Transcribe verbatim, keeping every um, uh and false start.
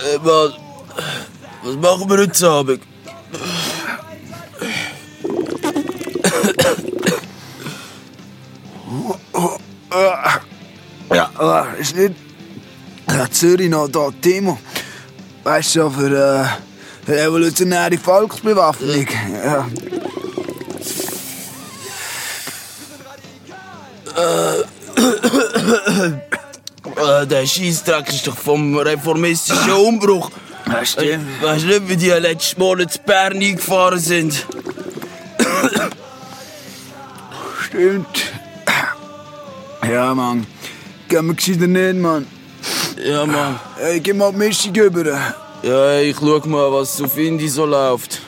Hey Mann, was machen wir heute Abend? Ja, ist nicht ja, Zürich noch da, Timo. Weißt du, für äh, eine revolutionäre Volksbewaffnung. Ja. Äh, der Scheissdreck ist doch vom reformistischen Umbruch. Ja, stimmt. Weißt du nicht, wie die letzten Monate zu Bern eingefahren sind? Stimmt. Ja, Mann. Gehen wir gescheiter nicht, Mann. Ja, Mann. Hey, gib mal die Mischung über. Ja, ich schau mal, was auf Indie so läuft.